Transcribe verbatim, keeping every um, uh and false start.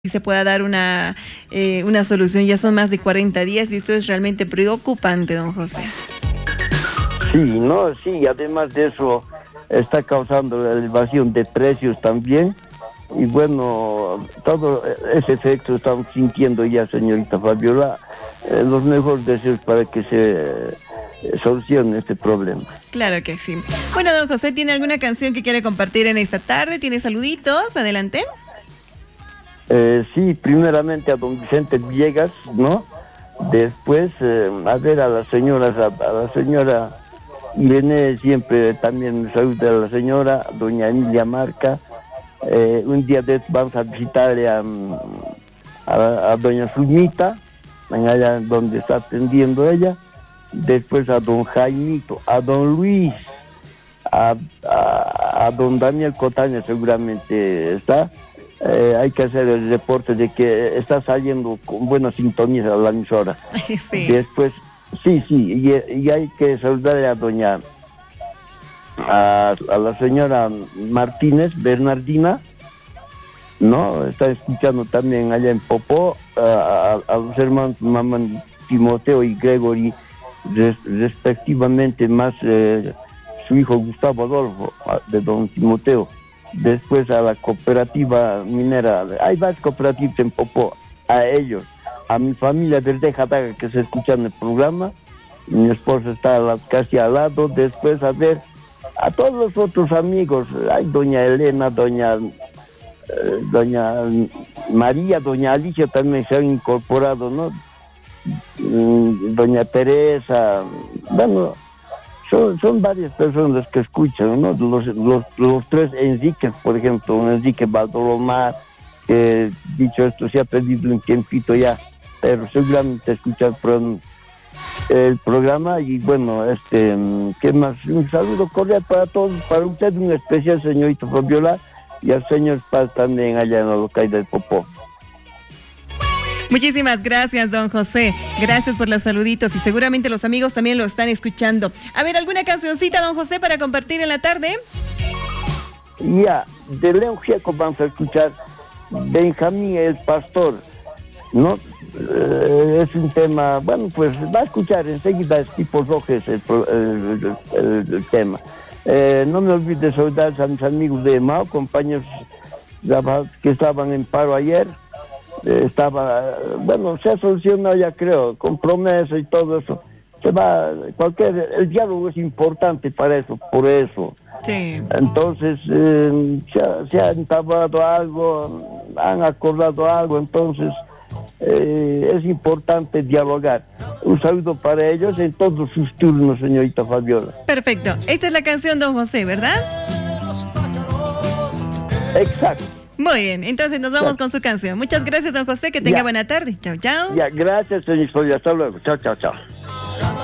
y se pueda dar una, eh, una solución. Ya son más de cuarenta días y esto es realmente preocupante, don José. Sí, no, sí, además de eso está causando la elevación de precios también y bueno, todo ese efecto estamos sintiendo ya, señorita Fabiola. Eh, los mejores deseos para que se eh, solucione este problema. Claro que sí. Bueno, don José, ¿tiene alguna canción que quiere compartir en esta tarde? ¿Tiene saluditos? Adelante. Eh, sí, primeramente a don Vicente Villegas, ¿no? Después, eh, a ver, a las señoras, a, a la señora Irene, siempre también me saluda a la señora, doña Emilia Marca. Eh, un día de vamos a visitarle a, a, a doña Zulmita, allá donde está atendiendo ella. Después a don Jaimito, a don Luis, a, a, a don Daniel Cotaña seguramente está. Eh, hay que hacer el reporte de que está saliendo con buena sintonía a la emisora. Sí. Después, sí, sí, y, y hay que saludarle a doña, a, a la señora Martínez, Bernardina, ¿no? Está escuchando también allá en Popó, a, a, a los hermanos Mamán Timoteo y Gregory, res, respectivamente, más eh, su hijo Gustavo Adolfo, de don Timoteo. Después a la cooperativa minera, hay varias cooperativas en Popó, a ellos, a mi familia desde Jataga que se escucha en el programa, mi esposa está a la, casi al lado. Después a ver a todos los otros amigos, hay doña Elena, doña eh, doña María, doña Alicia también se han incorporado, ¿no? Mm, doña Teresa, bueno, Son, son varias personas que escuchan, ¿no? Los, los, los tres Enriques, por ejemplo, un Enrique Valdolomar, que dicho esto se ha perdido un tiempito ya, pero seguramente escucha el, pro, el programa. Y bueno, este, ¿qué más? Un saludo cordial para todos, para usted un especial, señorita Fabiola, y al señor Paz también allá en la localidad de Popó. Muchísimas gracias, don José. Gracias por los saluditos y seguramente los amigos también lo están escuchando. A ver, ¿alguna cancioncita, don José, para compartir en la tarde? Ya, de León Gieco vamos a escuchar Benjamín el Pastor, ¿no? Eh, es un tema, bueno, pues va a escuchar enseguida, es tipo Rojes el, el, el, el tema. Eh, no me olvides de saludar a mis amigos de Mao, compañeros que estaban en paro ayer. Estaba, bueno, se ha solucionado ya, creo, con promesa y todo eso. Se va, cualquier, el diálogo es importante para eso, por eso. Sí. Entonces, eh, se, ha, se ha entablado algo, han acordado algo, entonces eh, es importante dialogar. Un saludo para ellos en todos sus turnos, señorita Fabiola. Perfecto. Esta es la canción, don José, ¿verdad? Exacto. Muy bien, entonces nos vamos ya. con su canción. Muchas gracias, don José, que tenga ya. buena tarde. Chao, chao. Ya, gracias, señor. Hasta luego. Chao, chao, chao.